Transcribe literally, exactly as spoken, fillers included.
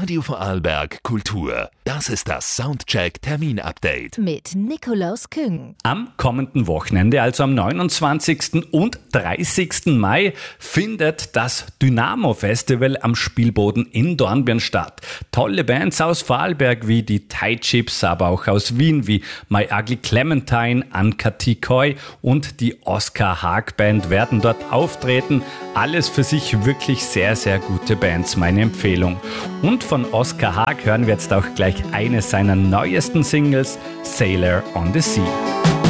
Radio Vorarlberg Kultur. Das ist das Soundcheck-Termin-Update. Mit Nikolaus Küng. Am kommenden Wochenende, also am neunundzwanzigsten und dreißigsten Mai, findet das Dynamo Festival am Spielboden in Dornbirn statt. Tolle Bands aus Vorarlberg wie die Thai Chips, aber auch aus Wien wie My Ugly Clementine, Anka Tikoi und die Oscar Haag Band werden dort auftreten. Alles für sich wirklich sehr, sehr gute Bands, meine Empfehlung. Und von Oscar Haag hören wir jetzt auch gleich eine seiner neuesten Singles, Sailor on the Sea.